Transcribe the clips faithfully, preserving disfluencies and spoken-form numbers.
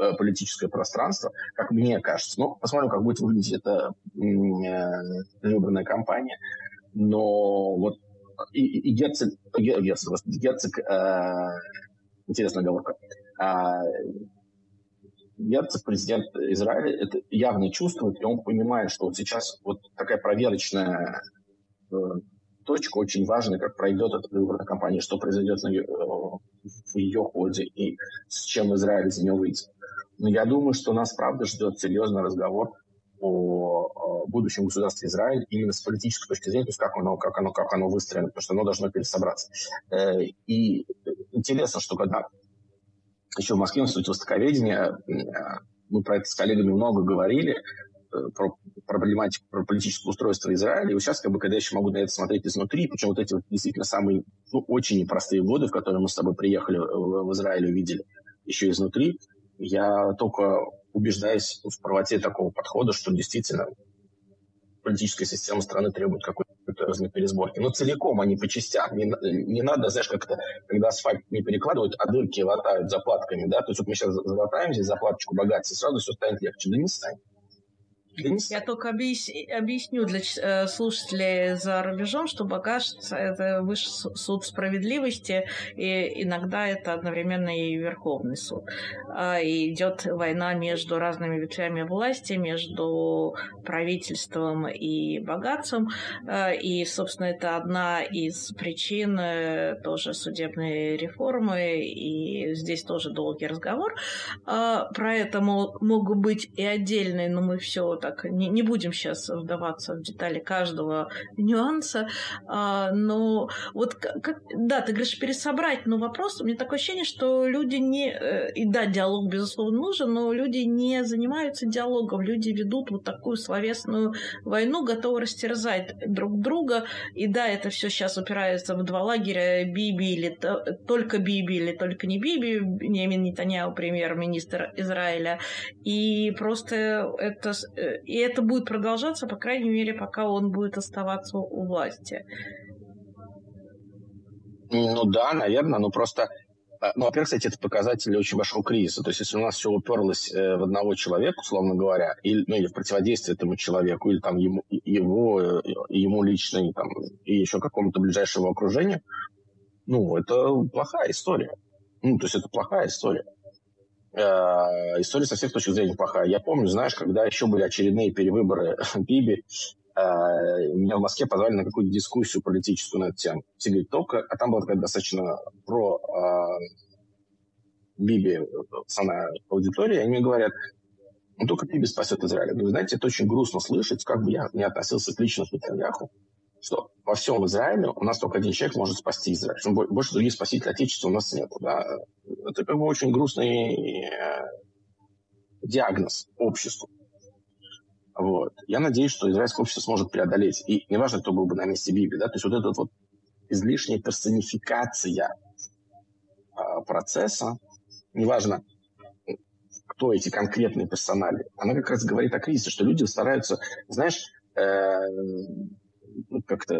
э, политическое пространство, как мне кажется. Ну, посмотрим, как будет выглядеть эта э, выбранная кампания. Но вот и, и герцог, герцог, герцог э, интересная оговорка, э, герцог, президент Израиля, это явно чувствует, и он понимает, что вот сейчас вот такая проверочная э, точка очень важная, как пройдет эта выборная кампания, что произойдет на ее, в ее ходе и с чем Израиль из нее выйдет. Но я думаю, что нас, правда, ждет серьезный разговор о, о будущем государстве Израиль именно с политической точки зрения, то есть как оно, как оно, как оно выстроено, потому что оно должно пересобраться. И интересно, что когда еще в Москве в Институте востоковедения мы про это с коллегами много говорили, про проблематику, про политическое устройство Израиля. И вот сейчас, как бы, когда я еще могу на это смотреть изнутри, причем вот эти вот действительно самые, ну, очень непростые годы, в которые мы с тобой приехали в, в Израиль, увидели еще изнутри, я только убеждаюсь в правоте такого подхода, что действительно политическая система страны требует какой-то разной пересборки. Но целиком, а не по частям. Не, не надо, знаешь, как-то, когда асфальт не перекладывают, а дырки латают заплатками, да, то есть вот мы сейчас залатаем здесь заплаточку богатства, сразу все станет легче. Да не станет. Я только объясню для слушателей за рубежом, что богатство – это высший суд справедливости, и иногда это одновременно и Верховный суд. И идет война между разными ветвями власти, между правительством и богатством, и, собственно, это одна из причин тоже судебной реформы, и здесь тоже долгий разговор. Про это могут быть и отдельные, но мы все так не, не будем сейчас вдаваться в детали каждого нюанса, а, но вот как, да, ты говоришь пересобрать, но вопрос, у меня такое ощущение, что люди не, и да, диалог безусловно нужен, но люди не занимаются диалогом, люди ведут вот такую словесную войну, готовы растерзать друг друга, и да, это все сейчас упирается в два лагеря, Биби или только Биби или только не Биби, Беньямин Нетаньяху, премьер-министр Израиля, и просто это и это будет продолжаться, по крайней мере, пока он будет оставаться у власти. Ну да, наверное, но просто... Ну, во-первых, кстати, это показатель очень большого кризиса. То есть, если у нас все уперлось в одного человека, условно говоря, или, ну, или в противодействие этому человеку, или там ему, его, ему лично, и, там, и еще какому-то ближайшему окружению, ну, это плохая история. Ну, то есть, это плохая история. История со всех точек зрения плохая. Я помню, знаешь, когда еще были очередные перевыборы Биби, меня в Москве позвали на какую-то дискуссию политическую на эту тему. Все говорят, только... А там была такая достаточно про Биби самая аудитория, и они мне говорят, ну, только Биби спасет Израиль. Я говорю, знаете, это очень грустно слышать, как бы я не относился к лично к Нетаньяху, что во всем Израиле у нас только один человек может спасти Израиль. Больше других спасителей Отечества у нас нет. Да? Это как бы очень грустный диагноз обществу. Вот. Я надеюсь, что израильское общество сможет преодолеть. И неважно, кто был бы на месте Биби. Да? То есть вот эта вот излишняя персонификация процесса, неважно, кто эти конкретные персонали, она как раз говорит о кризисе, что люди стараются, знаешь, как-то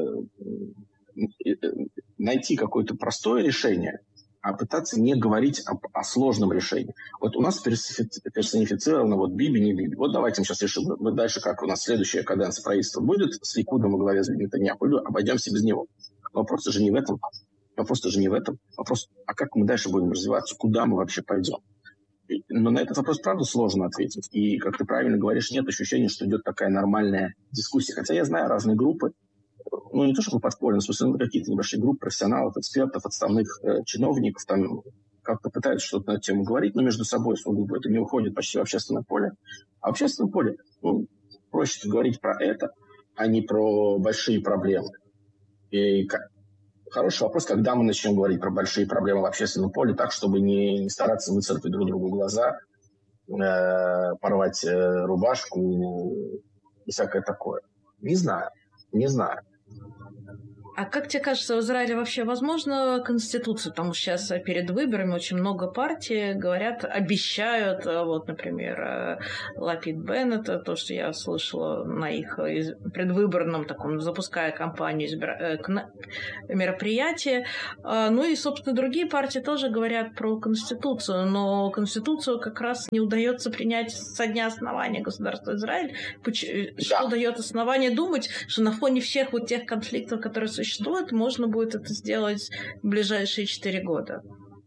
найти какое-то простое решение, а пытаться не говорить о, о сложном решении. Вот у нас персонифицировано вот Биби, не Биби. Вот давайте мы сейчас решим, мы дальше как у нас следующая каденция правительства будет с Ликудом во главе с Нетаньяху, обойдемся без него. Вопрос же не в этом. Вопрос же не в этом. Вопрос, а как мы дальше будем развиваться, куда мы вообще пойдем? Но на этот вопрос, правда, сложно ответить. И, как ты правильно говоришь, нет ощущения, что идет такая нормальная дискуссия. Хотя я знаю разные группы, ну, не то чтобы подпольно, в смысле, ну, какие-то небольшие группы профессионалов, экспертов, отставных э, чиновников, там как-то пытаются что-то на эту тему говорить, но между собой, сугубо, это не уходит почти в общественное поле. А в общественном поле, ну, проще говорить про это, а не про большие проблемы. И как... Хороший вопрос, когда мы начнем говорить про большие проблемы в общественном поле, так, чтобы не, не стараться выцарапать друг другу глаза, э, порвать э, рубашку и всякое такое. Не знаю, не знаю. А как тебе кажется, в Израиле вообще возможно конституция? Потому что сейчас перед выборами очень много партий говорят, обещают, вот, например, Лапид Беннет, то, что я слышала на их предвыборном таком, запуская кампанию мероприятия. Ну и, собственно, другие партии тоже говорят про конституцию, но конституцию как раз не удается принять со дня основания государства Израиль. Что да. дает основание думать, что на фоне всех вот тех конфликтов, которые существует, можно будет это сделать в ближайшие четыре года.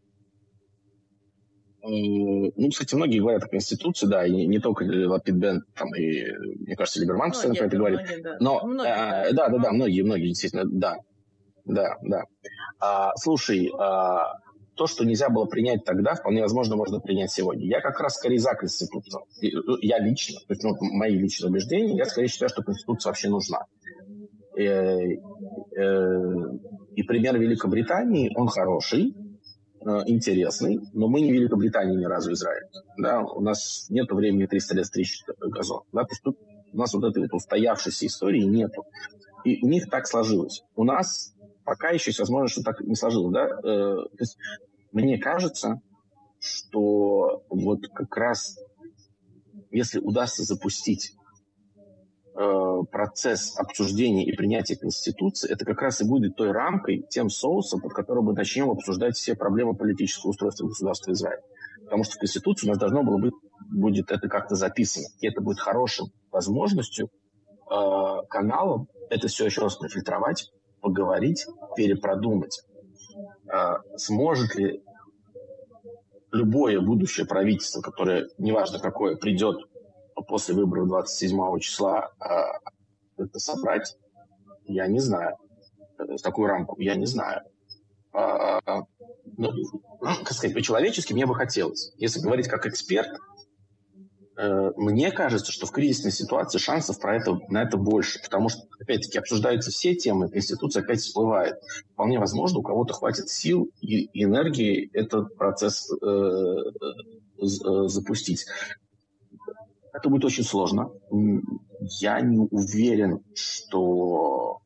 Ну, кстати, многие говорят о Конституции, да, и не только Лапид Беннет, там, и, мне кажется, Либерман постоянно про это говорит. Да. Но, многие, а, да, да, да, многие, многие, действительно, да, да, да. А, слушай, а, то, что нельзя было принять тогда, вполне возможно, можно принять сегодня. Я как раз скорее за Конституцию. Я лично, то есть, ну, мои личные убеждения, я скорее считаю, что Конституция вообще нужна. И пример Великобритании, он хороший, интересный, но мы не Великобритания ни разу, Израиль. Да? У нас нет времени триста лет стричь газон. Да? То есть тут у нас вот этой вот устоявшейся истории нету. И у них так сложилось. У нас пока еще есть возможность, что так не сложилось. Да? То есть мне кажется, что вот как раз если удастся запустить процесс обсуждения и принятия Конституции, это как раз и будет той рамкой, тем соусом, под которым мы начнем обсуждать все проблемы политического устройства государства Израиль. Потому что в Конституции у нас должно было быть, будет это как-то записано. И это будет хорошей возможностью э, каналам это все еще раз профильтровать, поговорить, перепродумать. Э, сможет ли любое будущее правительство, которое, неважно какое, придет после выборов двадцать седьмого числа э, это собрать, я не знаю. В такую рамку я не знаю. Э, ну, как сказать, по-человечески мне бы хотелось. Если говорить как эксперт, э, мне кажется, что в кризисной ситуации шансов про это, на это больше. Потому что, опять-таки, обсуждаются все темы, Конституция опять всплывает. Вполне возможно, у кого-то хватит сил и энергии этот процесс э, запустить. Это будет очень сложно. Я не уверен, что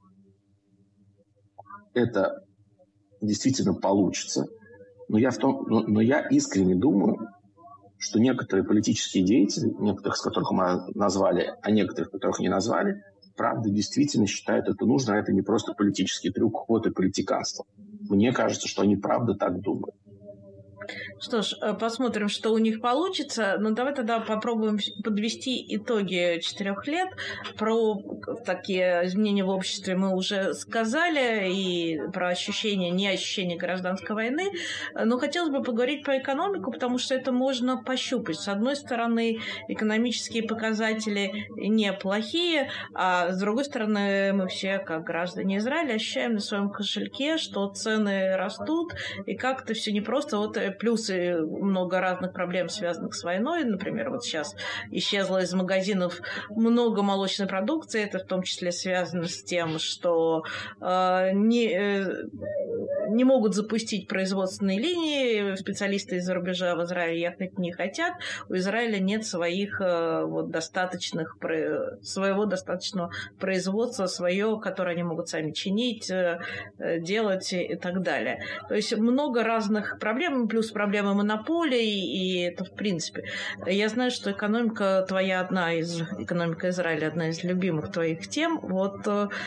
это действительно получится. Но я, в том, но, но я искренне думаю, что некоторые политические деятели, некоторых из которых мы назвали, а некоторых, которых не назвали, правда действительно считают это нужно, а это не просто политический трюк, ход и политиканство. Мне кажется, что они правда так думают. Что ж, посмотрим, что у них получится. Но давай тогда попробуем подвести итоги четырех лет. Про такие изменения в обществе мы уже сказали, и про ощущение, не ощущение гражданской войны. Но хотелось бы поговорить про экономику, потому что это можно пощупать. С одной стороны, экономические показатели неплохие, а с другой стороны, мы все, как граждане Израиля, ощущаем на своем кошельке, что цены растут, и как-то все непросто. Вот плюсы много разных проблем, связанных с войной. Например, вот сейчас исчезло из магазинов много молочной продукции. Это в том числе связано с тем, что э, не, э, не могут запустить производственные линии. Специалисты из-за рубежа в Израиль ехать не хотят. У Израиля нет своих э, вот, достаточных, своего достаточного производства, свое, которое они могут сами чинить, э, делать и так далее. То есть много разных проблем, плюс проблемы монополий, и это в принципе. Я знаю, что экономика твоя одна из, экономика Израиля одна из любимых твоих тем. Вот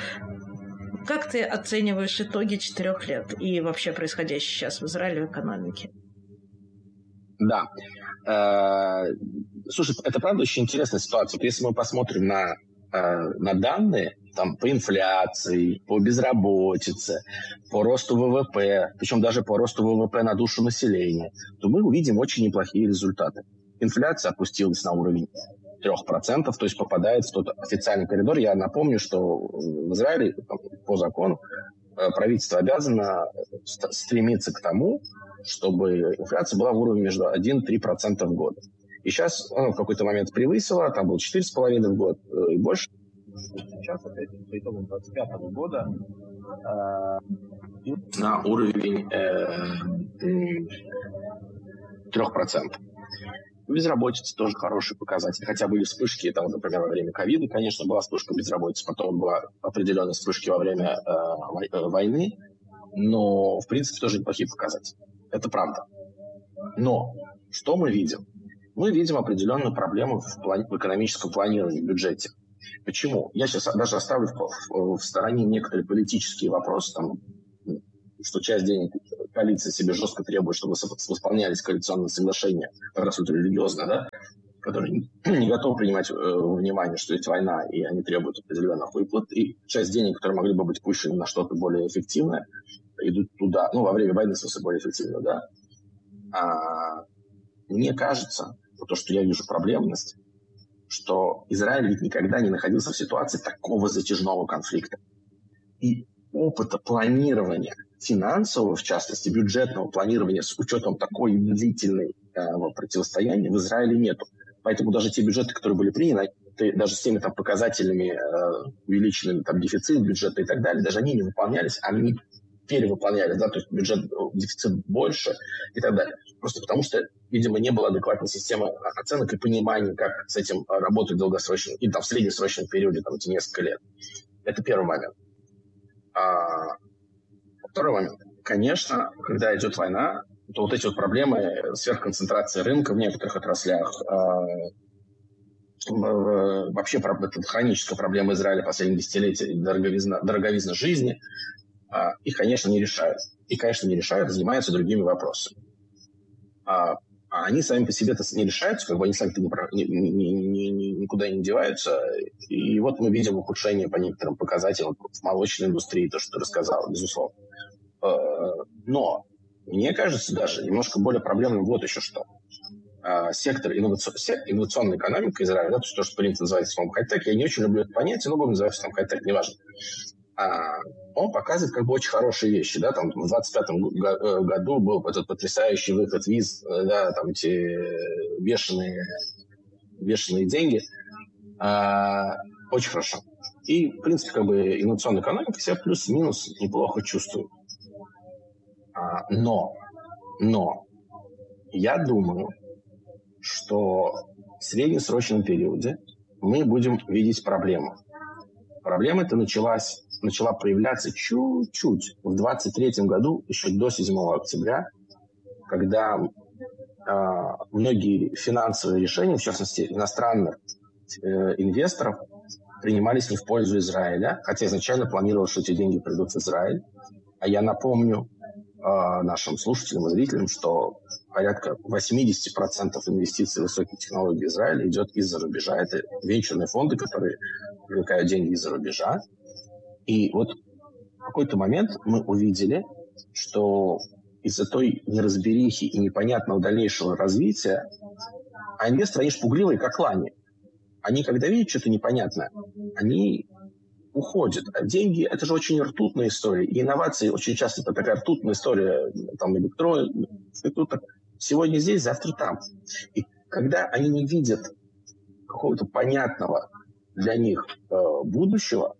как ты оцениваешь итоги четырех лет и вообще происходящее сейчас в Израиле в экономике? Да. Слушай, это правда очень интересная ситуация. Если мы посмотрим на, на данные, там, по инфляции, по безработице, по росту ВВП, причем даже по росту ВВП на душу населения, то мы увидим очень неплохие результаты. Инфляция опустилась на уровень три процента, то есть попадает в тот официальный коридор. Я напомню, что в Израиле по закону правительство обязано стремиться к тому, чтобы инфляция была в уровне между один и три процента в год. И сейчас она в какой-то момент превысила, там было четыре целых пять десятых в год и больше. Сейчас, опять, по итогам двадцать пятого года э, на уровень э, три процента. Безработица тоже хороший показатель. Хотя были вспышки, там, например, во время ковида, конечно, была вспышка безработицы, потом была определенная вспышки во время э, войны, но, в принципе, тоже неплохие показатели. Это правда. Но что мы видим? Мы видим определенную проблему в, плани- в экономическом планировании, в бюджете. Почему? Я сейчас даже оставлю в, в, в стороне некоторые политические вопросы, там, что часть денег коалиция себе жестко требует, чтобы восполнялись коалиционные соглашения, как раз вот религиозно, да, которые не готовы принимать э, внимание, что есть война, и они требуют определенных выплат, и часть денег, которые могли бы быть пущены на что-то более эффективное, идут туда, ну, во время войны, в смысле, более эффективно, да. А, мне кажется, то, что я вижу проблемность, что Израиль ведь никогда не находился в ситуации такого затяжного конфликта. И опыта планирования финансового, в частности, бюджетного планирования с учетом такой длительной э, противостояния в Израиле нету. Поэтому даже те бюджеты, которые были приняты, даже с теми там, показателями э, увеличенными, там, дефицит бюджета и так далее, даже они не выполнялись, они перевыполнялись, да, то есть бюджет, дефицит больше и так далее. Просто потому что, видимо, не было адекватной системы оценок и понимания, как с этим работать в долгосрочном и там, в среднесрочном периоде, там, эти несколько лет. Это первый момент. А второй момент. Конечно, когда идет война, то вот эти вот проблемы сверхконцентрации рынка в некоторых отраслях, вообще это хроническая проблема Израиля последних десятилетий, дороговизна, дороговизна жизни, их, конечно, не решают. И, конечно, не решают, занимаются другими вопросами. А они сами по себе-то не решаются, как бы они сами-то ни, ни, ни, ни, никуда не деваются. И вот мы видим ухудшение по некоторым показателям в молочной индустрии, то, что ты рассказал, безусловно. Но мне кажется даже немножко более проблемным вот еще что. Сектор инноваци... инновационной экономики Израиля, да, то, что принято называть словом хай-тек, я не очень люблю это понятие, но будем называть словом хай-тек, неважно. Он показывает как бы очень хорошие вещи. Да? Там, в двадцать пятом году был этот потрясающий выход виз, да, там эти бешеные, бешеные деньги. А, очень хорошо. И, в принципе, как бы инновационная экономика себя плюс-минус неплохо чувствует. А, но, но я думаю, что в среднесрочном периоде мы будем видеть проблему. Проблема эта началась, начала проявляться чуть-чуть в двадцать третьем году, еще до седьмого октября, когда э, многие финансовые решения, в частности иностранных э, инвесторов, принимались не в пользу Израиля, хотя изначально планировалось, что эти деньги придут в Израиль. А я напомню э, нашим слушателям и зрителям, что порядка восемьдесят процентов инвестиций в высокие технологии Израиля идет из-за рубежа. Это венчурные фонды, которые привлекают деньги из-за рубежа. И вот в какой-то момент мы увидели, что из-за той неразберихи и непонятного дальнейшего развития, а инвесторы, они же пугливые, как лани. Они, когда видят что-то непонятное, они уходят. А деньги – это же очень ртутная история. И инновации очень часто это такая ртутная история, там, электронная. Сегодня здесь, завтра там. И когда они не видят какого-то понятного для них э, будущего,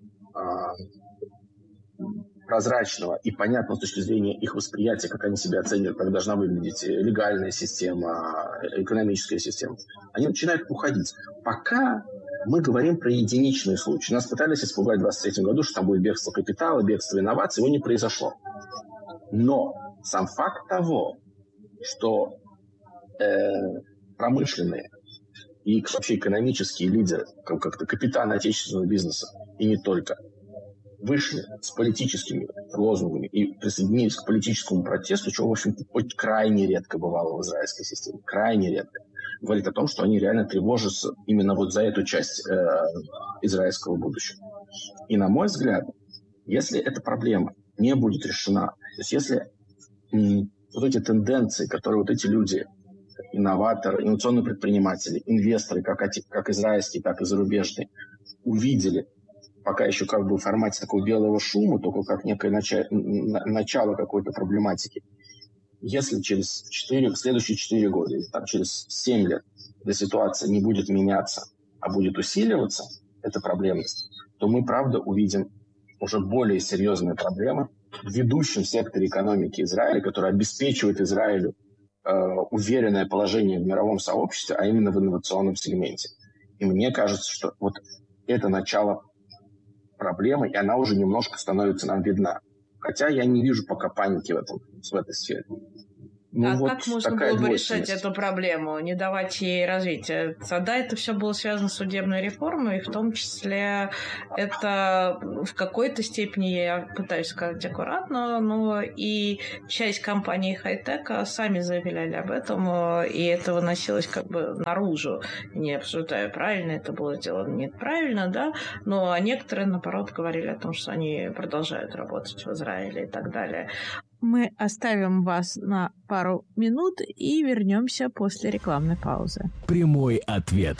э, прозрачного и понятного с точки зрения их восприятия, как они себя оценивают, как должна выглядеть легальная система, экономическая система, они начинают уходить. Пока мы говорим про единичные случаи. Нас пытались испугать в двадцать третьем году, что там будет бегство капитала, бегство инноваций. Его не произошло. Но сам факт того, что э, промышленные и вообще экономические лидеры, как- как-то капитаны отечественного бизнеса, и не только, вышли с политическими лозунгами и присоединились к политическому протесту, чего, в общем, хоть крайне редко бывало в израильской системе. Крайне редко. Говорит о том, что они реально тревожатся именно вот за эту часть э, израильского будущего. И, на мой взгляд, если эта проблема не будет решена, то есть если м, вот эти тенденции, которые вот эти люди, инноваторы, инновационные предприниматели, инвесторы, как, оти- как израильские, так и зарубежные, увидели, пока еще как бы в формате такого белого шума, только как некое начало, начало какой-то проблематики. Если через четыре, следующие четыре года, или там, через семь лет эта ситуация не будет меняться, а будет усиливаться, эта проблемность, то мы, правда, увидим уже более серьезные проблемы в ведущем секторе экономики Израиля, который обеспечивает Израилю э, э, уверенное положение в мировом сообществе, а именно в инновационном сегменте. И мне кажется, что вот это начало проблемы, и она уже немножко становится нам видна. Хотя я не вижу пока паники в, этом, в этой сфере. Ну, а вот как можно было бы решать эту проблему, не давать ей развития? Тогда это все было связано с судебной реформой, и в том числе это в какой-то степени, я пытаюсь сказать аккуратно, но и часть компаний хай-тека сами заявляли об этом, и это выносилось как бы наружу. Не обсуждая, правильно это было сделано, нет, правильно, да, но некоторые, наоборот, говорили о том, что они продолжают работать в Израиле и так далее. Мы оставим вас на пару минут и вернемся после рекламной паузы. Прямой ответ.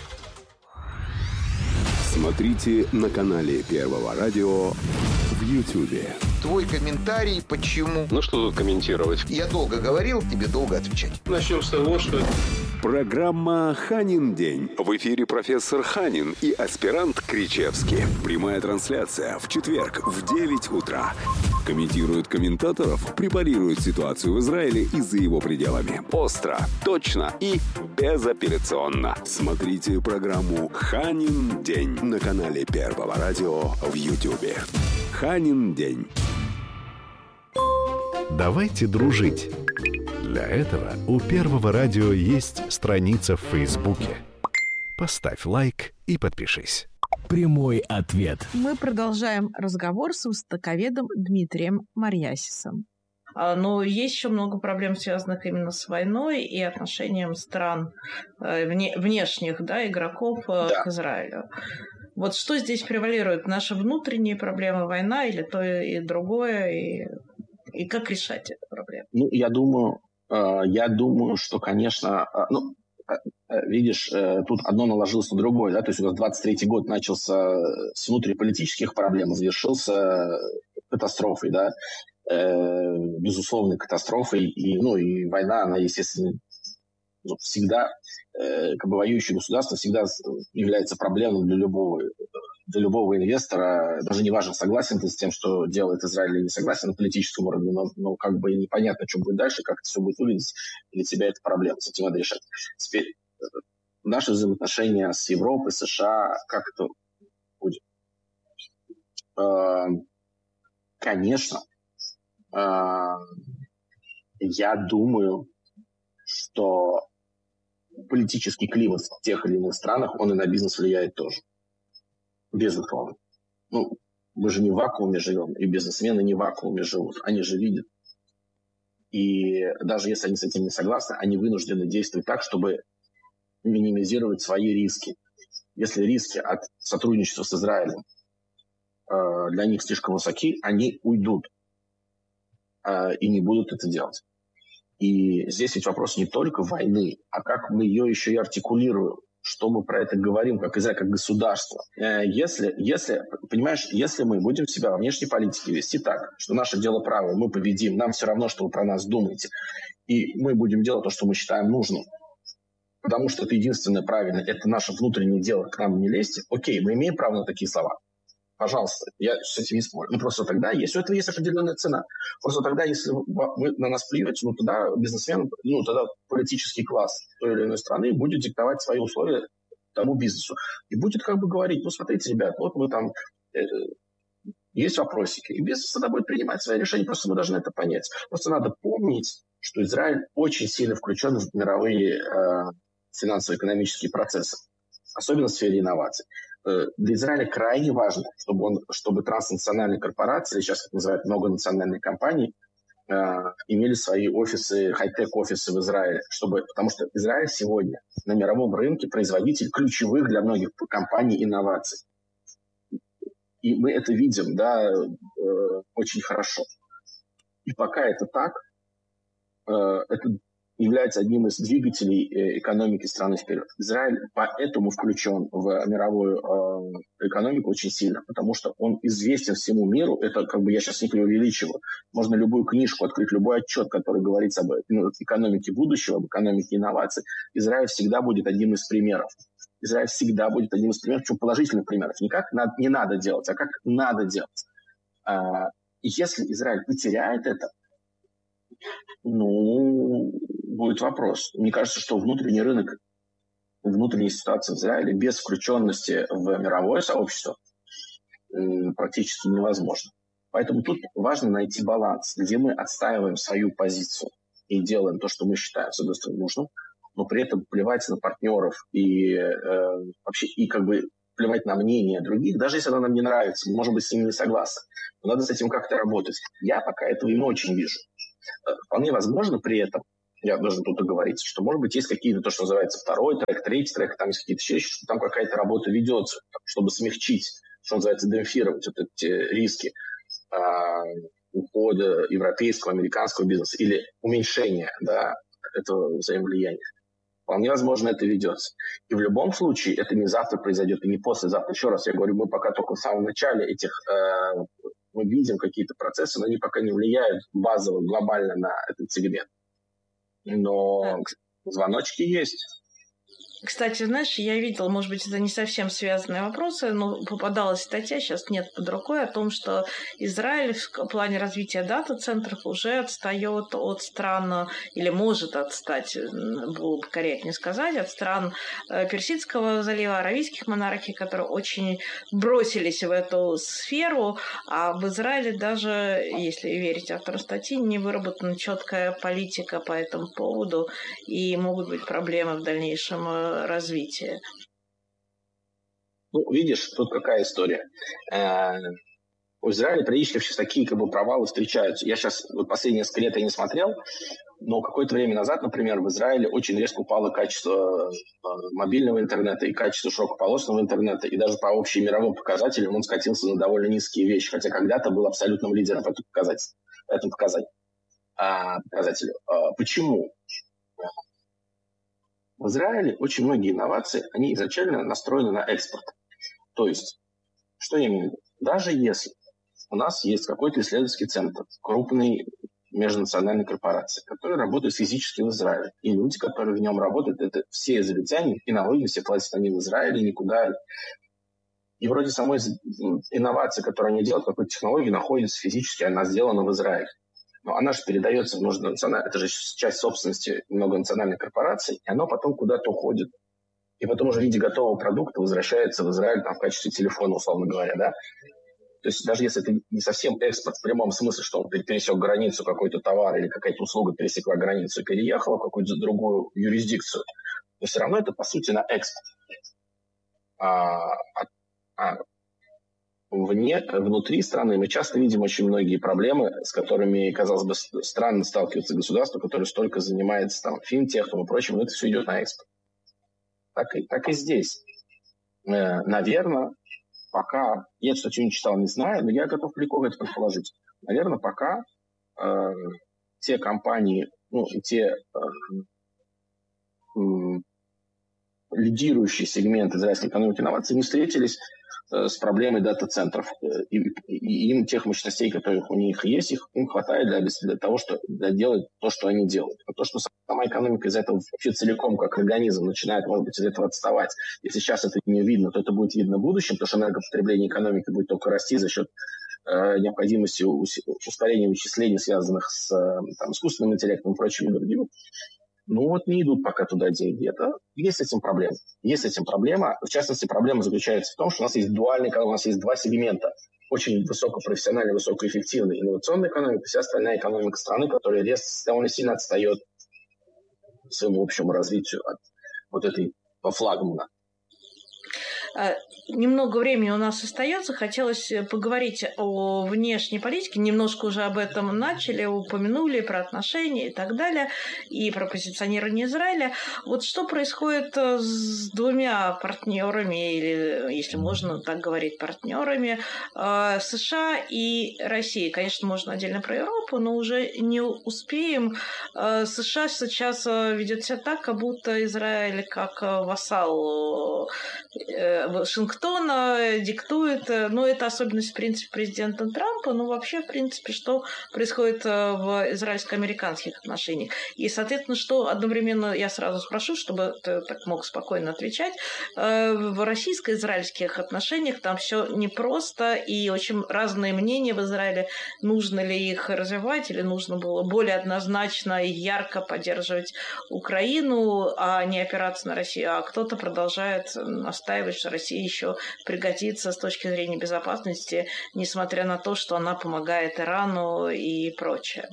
Смотрите на канале Первого радио в Ютьюбе. Твой комментарий почему? Ну что тут комментировать? Я долго говорил, тебе долго отвечать. Начнем с того, что... Программа «Ханин день». В эфире профессор Ханин и аспирант Кричевский. Прямая трансляция в четверг в девять утра. Комментируют комментаторов, препарируют ситуацию в Израиле и за его пределами. Остро, точно и безапелляционно. Смотрите программу «Ханин день» на канале Первого радио в Ютьюбе. «Ханин день». Давайте дружить. Для этого у Первого радио есть страница в Фейсбуке. Поставь лайк и подпишись. Прямой ответ. Мы продолжаем разговор с востоковедом Дмитрием Марьясисом. Но есть еще много проблем, связанных именно с войной и отношением стран вне, внешних, да, игроков да. к Израилю. Вот что здесь превалирует? Наши внутренние проблемы, война или то и другое? И, и как решать эту проблему? Ну, я думаю, я думаю, что, конечно, ну, видишь, тут одно наложилось на другое, да, то есть у нас двадцать третий год начался с внутриполитических проблем, завершился катастрофой, да, э, безусловной катастрофой, и, ну, и война, она, естественно, ну, всегда, э, как бы воюющее государство всегда является проблемой для любого, для любого инвестора, даже не важно, согласен ты с тем, что делает Израиль или не согласен на политическом уровне, но, но как бы непонятно, что будет дальше, как это все будет выглядеть, для тебя это проблема, с этим надо решать. Теперь наши взаимоотношения с Европой, США, как это будет? Э, конечно, э, я думаю, что политический климат в тех или иных странах, он и на бизнес влияет тоже. Безусловно. Ну, мы же не в вакууме живем, и бизнесмены не в вакууме живут. Они же видят. И даже если они с этим не согласны, они вынуждены действовать так, чтобы минимизировать свои риски. Если риски от сотрудничества с Израилем э, для них слишком высоки, они уйдут э, и не будут это делать. И здесь ведь вопрос не только войны, а как мы ее еще и артикулируем, что мы про это говорим, как Израиль, как государство. Если, если, понимаешь, если мы будем себя во внешней политике вести так, что наше дело правое, мы победим, нам все равно, что вы про нас думаете, и мы будем делать то, что мы считаем нужным, потому что это единственное правильное, это наше внутреннее дело, к нам не лезьте, окей, мы имеем право на такие слова. Пожалуйста, я с этим не спорю. Ну, просто тогда есть, у этого есть определенная цена. Просто тогда, если вы на нас плюете, ну, тогда бизнесмен, ну, тогда политический класс той или иной страны будет диктовать свои условия тому бизнесу. И будет как бы говорить, ну, смотрите, ребят, вот мы там, э, есть вопросики. И бизнес тогда будет принимать свои решения, просто мы должны это понять. Просто надо помнить, что Израиль очень сильно включен в мировые э, финансово-экономические процессы, особенно в сфере инноваций. Для Израиля крайне важно, чтобы, он, чтобы транснациональные корпорации, или сейчас как называют многонациональные компании, э, имели свои офисы, хай-тек-офисы в Израиле. Чтобы, потому что Израиль сегодня на мировом рынке производитель ключевых для многих компаний инноваций. И мы это видим, да, э, очень хорошо. И пока это так, э, это является одним из двигателей экономики страны вперед. Израиль поэтому включен в мировую э, экономику очень сильно, потому что он известен всему миру. Это как бы я сейчас не преувеличиваю. Можно любую книжку открыть, любой отчет, который говорит об экономике будущего, об экономике инноваций. Израиль всегда будет одним из примеров. Израиль всегда будет одним из примеров, причем положительных примеров. Не как надо, не надо делать, а как надо делать. А, и если Израиль потеряет это, Ну, будет вопрос. Мне кажется, что внутренний рынок, внутренняя ситуация в Израиле без включенности в мировое сообщество практически невозможно. Поэтому тут важно найти баланс, где мы отстаиваем свою позицию и делаем то, что мы считаем, с одной стороны, нужным, но при этом плевать на партнеров и э, вообще и как бы плевать на мнение других, даже если оно нам не нравится, мы можем быть с ними не согласны. Но надо с этим как-то работать. Я пока этого не очень вижу. Вполне возможно при этом, я должен тут договориться, что, может быть, есть какие-то, то, что называется, второй трек, третий трек, там есть какие-то вещи, что там какая-то работа ведется, чтобы смягчить, что называется, демпфировать вот эти риски э, ухода европейского, американского бизнеса или уменьшения, да, этого взаимовлияния. Вполне возможно, это ведется. И в любом случае это не завтра произойдет, и не послезавтра. Еще раз я говорю, мы пока только в самом начале этих... Э, мы видим какие-то процессы, но они пока не влияют базово, глобально на этот сегмент. Но звоночки есть. Кстати, знаешь, я видела, может быть, это не совсем связанные вопросы, но попадалась статья, сейчас нет под рукой, о том, что Израиль в плане развития дата-центров уже отстает от стран, или может отстать, было бы корректнее сказать, от стран Персидского залива, аравийских монархий, которые очень бросились в эту сферу, а в Израиле даже, если верить автору статьи, не выработана четкая политика по этому поводу, и могут быть проблемы в дальнейшем развития. Ну, видишь, тут какая история. Э-э- у Израиля периодически сейчас такие как бы провалы встречаются. Я сейчас, вот последние несколько лет я не смотрел, но какое-то время назад, например, в Израиле очень резко упало качество мобильного интернета и качество широкополосного интернета, и даже по общим мировым показателям он скатился на довольно низкие вещи, хотя когда-то был абсолютным лидером по этому показателю. По этому показателю. А, почему? В Израиле очень многие инновации, они изначально настроены на экспорт. То есть, что я имею в виду? Даже если у нас есть какой-то исследовательский центр, крупный межнациональной корпорации, который работает физически в Израиле, и люди, которые в нем работают, это все израильтяне, и налоги все платят они в Израиле, никуда. И вроде самой инновации, которую они делают, какой-то технологии, находится физически, она сделана в Израиле. Но она же передается в многонациональную, это же часть собственности многонациональной корпорации, и оно потом куда-то уходит. И потом уже в виде готового продукта возвращается в Израиль там, в качестве телефона, условно говоря, да. То есть даже если это не совсем экспорт в прямом смысле, что он пересек границу, какой-то товар или какая-то услуга пересекла границу и переехала в какую-то другую юрисдикцию, но все равно это, по сути, на экспорт. А, а, Вне, внутри страны мы часто видим очень многие проблемы, с которыми, казалось бы, странно сталкивается государство, которое столько занимается там, финтехом и прочим, но это все идет на экспорт. Так и, так и здесь. Э, наверное, пока... Я, кстати, не читал, не знаю, но я готов легко это предположить. Наверное, пока э, те компании, ну, и те э, э, лидирующие сегменты израильской экономики и инноваций не встретились с проблемой дата-центров. И, и им тех мощностей, которые у них есть, их, им хватает для, для того, чтобы делать то, что они делают. А то, что сама экономика из этого вообще целиком, как организм, начинает, может быть, из этого отставать. Если сейчас это не видно, то это будет видно в будущем, потому что энергопотребление экономики будет только расти за счет э, необходимости ускорения вычислений, связанных с там, искусственным интеллектом и прочими другими. Ну вот не идут пока туда деньги. Это есть с этим проблема. Есть с этим проблема. В частности, проблема заключается в том, что у нас есть дуальный экономика, у нас есть два сегмента. Очень высокопрофессиональная, высокоэффективная инновационная экономика, вся остальная экономика страны, которая довольно сильно отстает своему общему развитию от вот этой флагмана. Немного времени у нас остается. Хотелось поговорить о внешней политике. Немножко уже об этом начали, упомянули про отношения и так далее, и про позиционирование Израиля. Вот что происходит с двумя партнерами, или, если можно так говорить, партнерами США и России? Конечно, можно отдельно про Европу, но уже не успеем. США сейчас ведет себя так, как будто Израиль как вассал Вашингтона диктует, ну, это особенность, в принципе, президента Трампа, но вообще, в принципе, что происходит в израильско-американских отношениях. И, соответственно, что одновременно, я сразу спрошу, чтобы ты так мог спокойно отвечать, в российско-израильских отношениях там все непросто, и очень разные мнения в Израиле, нужно ли их развивать, или нужно было более однозначно и ярко поддерживать Украину, а не опираться на Россию. А кто-то продолжает настаивать, что Россия еще пригодится с точки зрения безопасности, несмотря на то, что она помогает Ирану и прочее.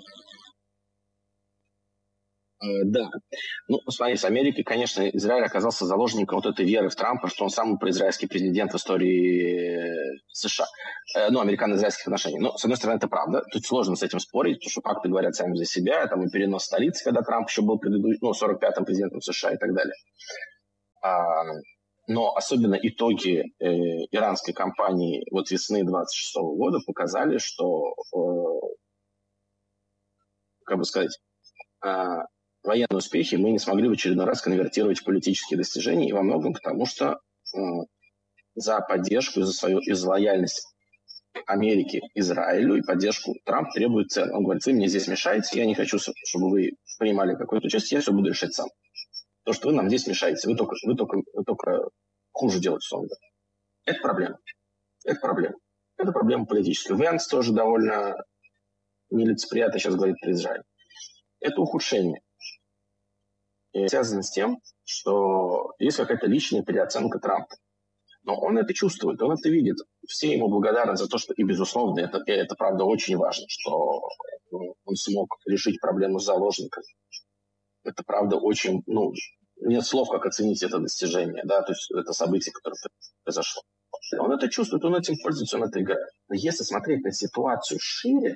Да. Ну, смотри, с Америки, конечно, Израиль оказался заложником вот этой веры в Трампа, что он самый произраильский президент в истории США. Ну, американо-израильских отношений. Но, с одной стороны, это правда. Тут сложно с этим спорить, потому что факты говорят сами за себя. Там и перенос столицы, когда Трамп еще был предыдущим, ну, сорок пятым президентом США и так далее. Но особенно итоги э, иранской кампании вот весны двадцать шестого года показали, что, э, как бы сказать, э, военные успехи мы не смогли в очередной раз конвертировать в политические достижения, и во многом потому, что э, за поддержку, за свою и за лояльность Америки Израилю и поддержку Трамп требует цен. Он говорит, вы мне здесь мешаете, я не хочу, чтобы вы принимали какое-то участие, я все буду решать сам. То, что вы нам здесь мешаете, вы только, вы только, вы только хуже делаете, что он говорит. Это проблема. Это проблема. Это проблема политическая. Венс тоже довольно нелицеприятно сейчас говорит про Израиль. Это ухудшение. И связано с тем, что есть какая-то личная переоценка Трампа. Но он это чувствует, он это видит. Все ему благодарны за то, что, и безусловно, это, это правда очень важно, что он смог решить проблему с заложниками. Это правда очень, ну, нет слов, как оценить это достижение, да, то есть это событие, которое произошло. Он это чувствует, он этим пользуется, он это играет. Но если смотреть на ситуацию шире,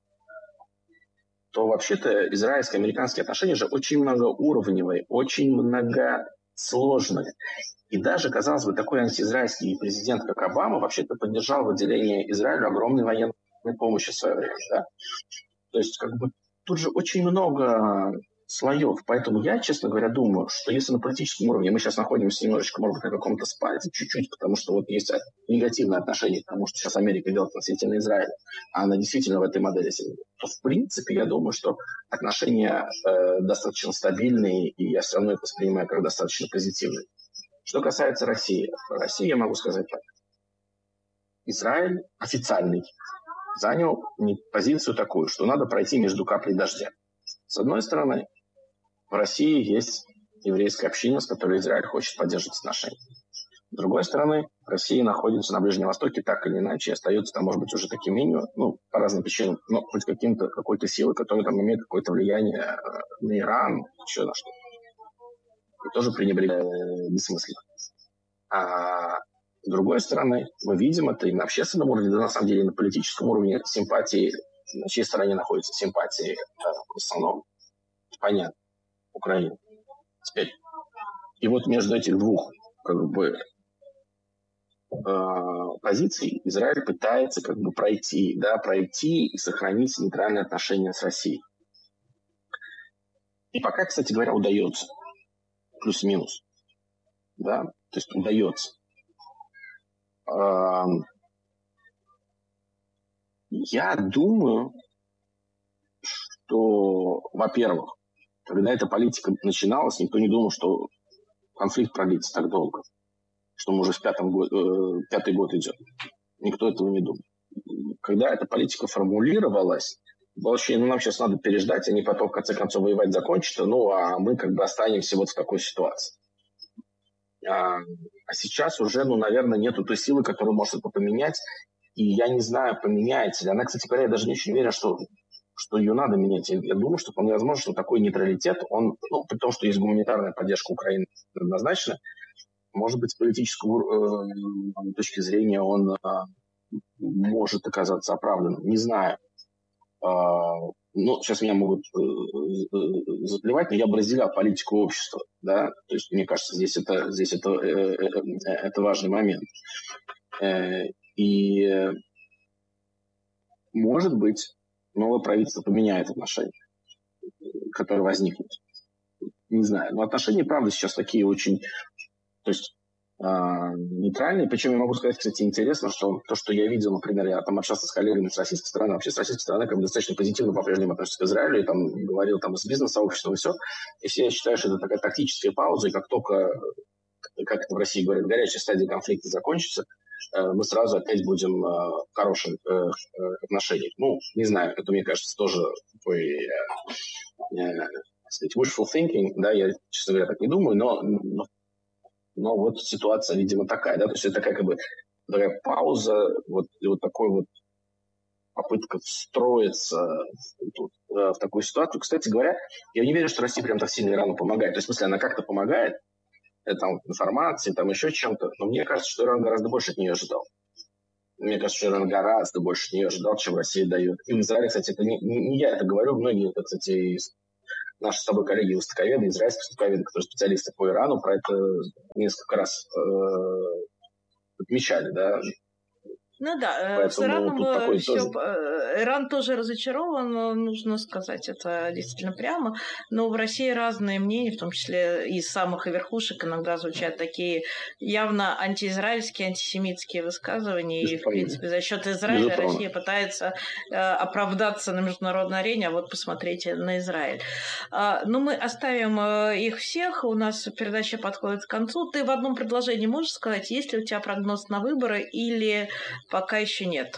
то вообще-то израильско-американские отношения же очень многоуровневые, очень многосложные. И даже, казалось бы, такой антиизраильский президент, как Обама, вообще-то поддержал выделение Израилю огромной военной помощи в свое время. Да? То есть, как бы, тут же очень много слоев. Поэтому я, честно говоря, думаю, что если на политическом уровне мы сейчас находимся немножечко, может быть, на каком-то спальце, чуть-чуть, потому что вот есть негативное отношение к тому, что сейчас Америка делает относительно Израиля, а она действительно в этой модели сильна, то, в принципе, я думаю, что отношения э, достаточно стабильные, и я все равно их воспринимаю как достаточно позитивные. Что касается России. России я могу сказать так. Израиль официальный занял позицию такую, что надо пройти между каплей дождя. С одной стороны, в России есть еврейская община, с которой Израиль хочет поддерживать отношения. С другой стороны, Россия находится на Ближнем Востоке так или иначе, остается там, может быть, уже таким минимумом, ну, по разным причинам, но хоть каким-то, какой-то силой, которая там имеет какое-то влияние на Иран, еще на что-то. И тоже пренебрегая бессмысленно. А с другой стороны, мы видим это и на общественном уровне, да, на самом деле, и на политическом уровне симпатии, на чьей стороне находятся симпатии, в основном, понятно, Украина. Теперь, и вот между этих двух, как бы, позиций Израиль пытается, как бы, пройти, да, пройти и сохранить нейтральные отношения с Россией. И пока, кстати говоря, удается. Плюс-минус. Да? То есть удается. Я думаю, что, во-первых, когда эта политика начиналась, никто не думал, что конфликт продлится так долго. Что мы уже в пятом год, э, пятый год идет. Никто этого не думал. Когда эта политика формулировалась, было ощущение, ну, нам сейчас надо переждать, они потом, в конце концов, воевать закончат, ну, а мы как бы останемся вот в такой ситуации. А, а сейчас уже, ну, наверное, нету той силы, которая может это поменять. И я не знаю, поменяется ли. Она, кстати говоря, я даже не очень верю, что, что ее надо менять. Я, я думаю, что вполне возможно, что такой нейтралитет, он, ну, при том, что есть гуманитарная поддержка Украины однозначно, может быть, с политической э, точки зрения он э, может оказаться оправданным. Не знаю. Э, ну, сейчас меня могут э, э, заплевать, но я бы разделял политику общества. Да? То есть, мне кажется, здесь это, здесь это, э, э, э, это важный момент. Э, и, э, может быть, новое правительство поменяет отношения, которые возникнут. Не знаю. Но отношения, правда, сейчас такие очень... То есть нейтральный. Причем я могу сказать, кстати, интересно, что то, что я видел, например, я там общался с коллегами с российской стороны, вообще с российской стороны как бы достаточно позитивно по-прежнему относится к Израилю, и там говорил там с бизнес-сообществом и все. И все считают, что это такая тактическая пауза, и как только, как это в России говорят, горячая стадия конфликта закончится, мы сразу опять будем в хороших отношениях. Ну, не знаю, это, мне кажется, тоже такой, так сказать, wishful thinking, да, я, честно говоря, так не думаю, но, но, но вот ситуация, видимо, такая, да, то есть это такая как бы такая пауза, вот, и вот такой вот попытка встроиться в, в такую ситуацию. Кстати говоря, я не верю, что Россия прям так сильно Ирану помогает. То есть, в смысле, она как-то помогает, там, информацией, там, еще чем-то, но мне кажется, что Иран гораздо больше от нее ожидал. Мне кажется, что Иран гораздо больше от нее ожидал, чем Россия дает. И в Израиле, кстати, это не, не я это говорю, многие, это, кстати, наши с тобой коллеги востоковеды, израильские востоковеды, которые специалисты по Ирану, про это несколько раз э, отмечали, да. Ну да, Поэтому с Ираном все, тоже... Иран тоже разочарован, нужно сказать это действительно прямо, но в России разные мнения, в том числе из самых верхушек иногда звучат такие явно антиизраильские, антисемитские высказывания, и в принципе за счет Израиля Безусловно. Россия пытается э, оправдаться на международной арене, а вот посмотрите на Израиль. А, но мы оставим э, их всех, у нас передача подходит к концу. Ты в одном предложении можешь сказать, есть ли у тебя прогноз на выборы или... Пока еще нет.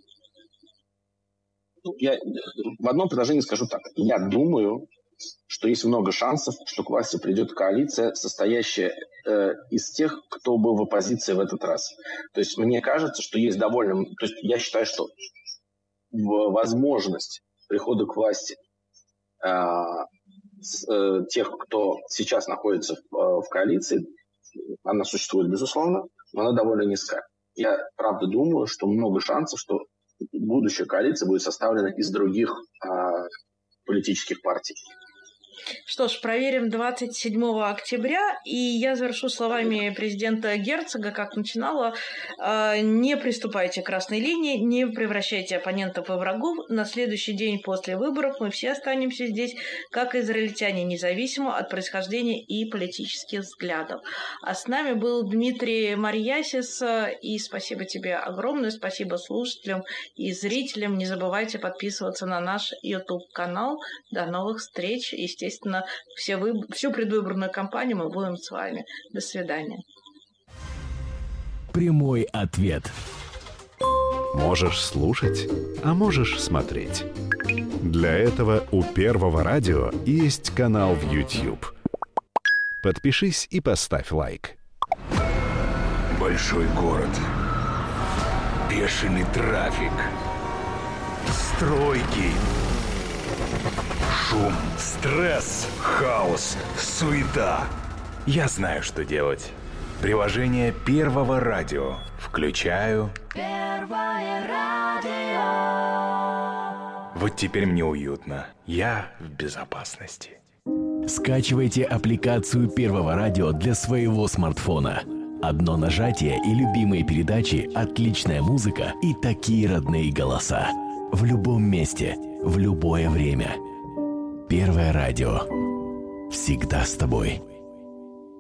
Я в одном предложении скажу так. Я думаю, что есть много шансов, что к власти придет коалиция, состоящая э, из тех, кто был в оппозиции в этот раз. То есть мне кажется, что есть довольно... То есть я считаю, что возможность прихода к власти э, с, э, тех, кто сейчас находится в, в коалиции, она существует, безусловно, но она довольно низкая. Я, правда, думаю, что много шансов, что будущая коалиция будет составлена из других а, политических партий. Что ж, проверим двадцать седьмого октября, и я завершу словами президента Герцога, как начинала. Не приступайте к красной линии, не превращайте оппонентов во врагов. На следующий день после выборов мы все останемся здесь, как израильтяне, независимо от происхождения и политических взглядов. А с нами был Дмитрий Марьясис, и спасибо тебе огромное, спасибо слушателям и зрителям. Не забывайте подписываться на наш YouTube-канал. До новых встреч, естественно. Все вы... всю предвыборную кампанию мы будем с вами. До свидания. Прямой ответ. Можешь слушать, а можешь смотреть. Для этого у Первого радио есть канал в YouTube. Подпишись и поставь лайк. Большой город. Бешеный трафик. Стройки. Шум, стресс, хаос, суета. Я знаю, что делать. Приложение Первого радио. Включаю. Первое радио. Вот теперь мне уютно. Я в безопасности. Скачивайте аппликацию Первого радио для своего смартфона. Одно нажатие и любимые передачи, отличная музыка и такие родные голоса. В любом месте, в любое время. Первое радио. Всегда с тобой.